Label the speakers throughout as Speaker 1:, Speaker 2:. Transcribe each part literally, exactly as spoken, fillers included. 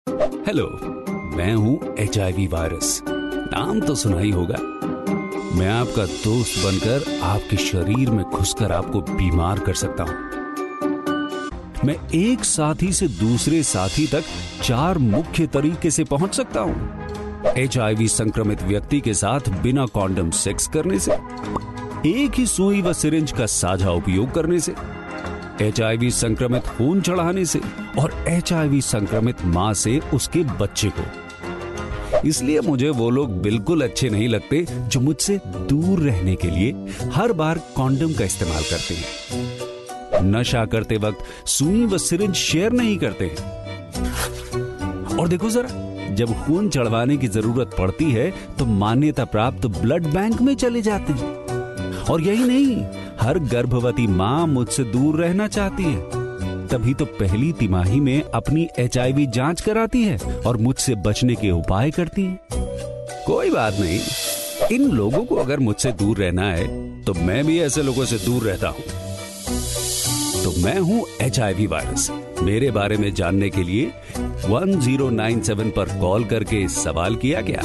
Speaker 1: Hello, मैं हूं H I V virus. नाम तो सुना ही होगा। मैं आपका दोस्त बनकर आपके शरीर में घुसकर आपको बीमार कर सकता हूं। मैं एक साथी से दूसरे साथी तक चार मुख्य तरीके से पहुंच सकता हूं। एच आई वी संक्रमित व्यक्ति के साथ बिना कॉन्डम सेक्स करने से, एक ही सुई व सिरिंज का साझा उपयोग करने से, एच आई वी संक्रमित खून चढ़ाने से और एच आई वी संक्रमित मां से उसके बच्चे को। इसलिए मुझे वो लोग बिल्कुल अच्छे नहीं लगते जो मुझसे दूर रहने के लिए हर बार कॉन्डम का इस्तेमाल करते हैं, नशा करते वक्त सुई व सिरिंज शेयर नहीं करते हैं। और देखो जरा, जब खून चढ़वाने की जरूरत पड़ती है तो मान्यता प्राप्त ब्लड बैंक में चले जाते हैं। और यही नहीं, हर गर्भवती मां मुझसे दूर रहना चाहती है, तभी तो पहली तिमाही में अपनी एच आई वी जांच कराती है और मुझसे बचने के उपाय करती है। कोई बात नहीं, इन लोगों को अगर मुझसे दूर रहना है तो मैं भी ऐसे लोगों से दूर रहता हूं। तो मैं हूं एच आई वी वायरस। मेरे बारे में जानने के लिए वन ज़ीरो नाइन सेवन पर कॉल करके सवाल किया क्या?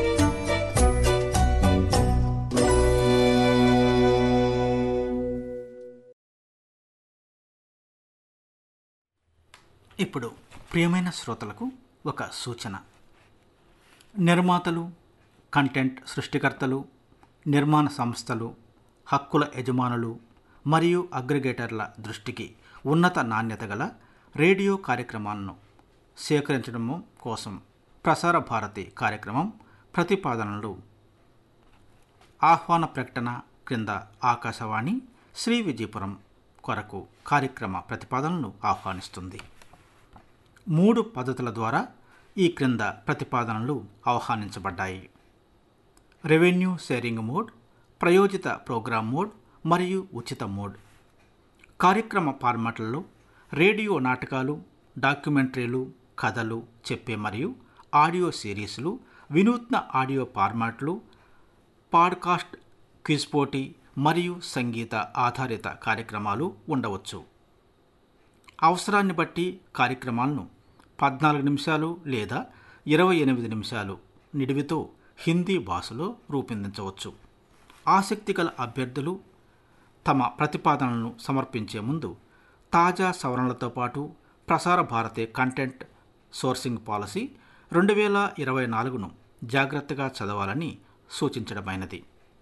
Speaker 2: ఇప్పుడు ప్రియమైన శ్రోతలకు ఒక సూచన. నిర్మాతలు, కంటెంట్ సృష్టికర్తలు, నిర్మాణ సంస్థలు, హక్కుల యజమానులు మరియు అగ్రిగేటర్ల దృష్టికి ఉన్నత నాణ్యత గల రేడియో కార్యక్రమాలను సేకరించడం కోసం ప్రసార భారతి కార్యక్రమం ప్రతిపాదనలు ఆహ్వాన ప్రకటన క్రింద ఆకాశవాణి శ్రీ విజయపురం కొరకు కార్యక్రమ ప్రతిపాదనలు ఆహ్వానిస్తుంది. మూడు పద్ధతుల ద్వారా ఈ క్రింద ప్రతిపాదనలు ఆహ్వానించబడ్డాయి: revenue sharing mode, ప్రయోజిత programme mode మరియు ఉచిత మోడ్. కార్యక్రమ ఫార్మాట్లలో రేడియో నాటకాలు, డాక్యుమెంటరీలు, కథలు చెప్పే మరియు ఆడియో సిరీస్లు, వినూత్న ఆడియో ఫార్మాట్లు, పాడ్కాస్ట్, క్విజ్ పోటీ మరియు సంగీత ఆధారిత కార్యక్రమాలు ఉండవచ్చు. అవసరాన్ని బట్టి కార్యక్రమాలను పద్నాలుగు నిమిషాలు లేదా ఇరవై ఎనిమిది నిమిషాలు నిడివితో హిందీ భాషలో రూపొందించవచ్చు. ఆసక్తి గల అభ్యర్థులు తమ ప్రతిపాదనలను సమర్పించే ముందు తాజా సవరణలతో పాటు Prasar Bharati content sourcing policy రెండు వేల ఇరవై నాలుగును జాగ్రత్తగా చదవాలని సూచించడమైనది.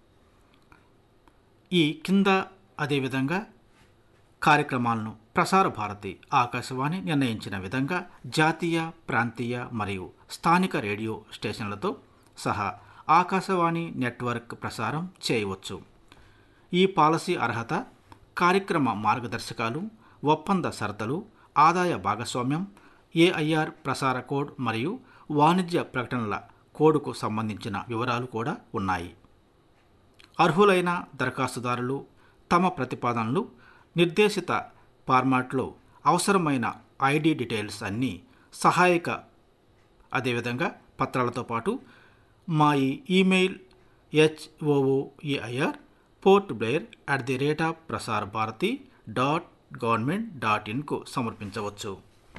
Speaker 2: ఈ కింద అదేవిధంగా కార్యక్రమాలను ప్రసార భారతి ఆకాశవాణి నిర్ణయించిన విధంగా జాతీయ, ప్రాంతీయ మరియు స్థానిక రేడియో స్టేషన్లతో సహా ఆకాశవాణి నెట్వర్క్ ప్రసారం చేయవచ్చు. ఈ పాలసీ అర్హత, కార్యక్రమ మార్గదర్శకాలు, ఒప్పంద షరతులు, ఆదాయ భాగస్వామ్యం, ఏ ఐ ఆర్ ప్రసార కోడ్ మరియు వాణిజ్య ప్రకటనల కోడ్కు సంబంధించిన వివరాలు కూడా ఉన్నాయి. అర్హులైన దరఖాస్తుదారులు తమ ప్రతిపాదనలు నిర్దేశిత ఫార్మాట్లో అవసరమైన ఐడి డీటెయిల్స్ అన్నీ సహాయక అదేవిధంగా పత్రాలతో పాటు మా ఈ email హెచ్ఓఓఈఐఆర్ port Blair at the rate of ప్రసార్ Bharati dot government dot ఇన్కు సమర్పించవచ్చు.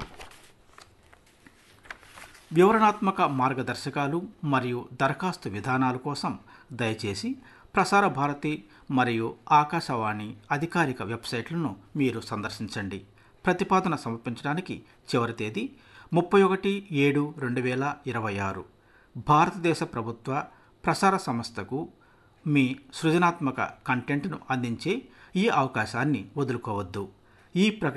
Speaker 2: వివరణాత్మక మార్గదర్శకాలు మరియు దరఖాస్తు విధానాల కోసం దయచేసి ప్రసార భారతి మరియు ఆకాశవాణి అధికారిక వెబ్సైట్లను మీరు సందర్శించండి. ప్రతిపాదన సమర్పించడానికి చివరి తేదీ ముప్పై ఒకటి ఏడు రెండు వేల ఇరవై ఆరు. భారతదేశ ప్రభుత్వ ప్రసార సంస్థకు మీ సృజనాత్మక కంటెంట్ను అందించే ఈ అవకాశాన్ని వదులుకోవద్దు. ఈ ప్రకటన